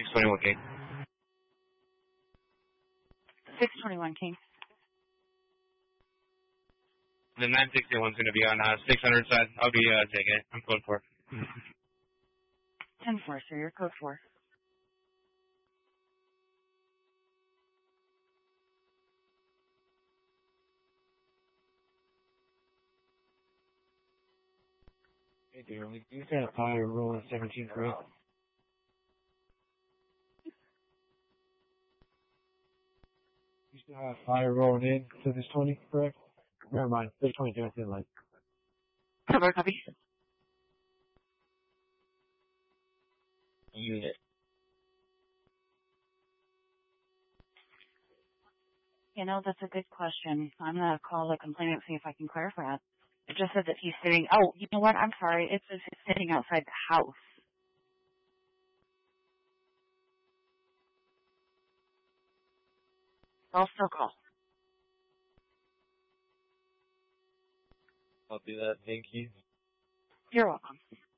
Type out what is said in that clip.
621 King. 621 King. The 961's going to be on 600 side. I'll be taking it. I'm code 4. 10-4, sir. You're code 4. Hey, dear, you got a fire rolling 17, correct? You still have fire rolling in to this 20, correct? Never mind. This 20 just in like. Cover, copy. Unit. You know, that's a good question. I'm going to call the complainant and see if I can clarify it. It just said that he's sitting... Oh, you know what? I'm sorry. It says he's sitting outside the house. I'll still call. I'll do that. Thank you. You're welcome.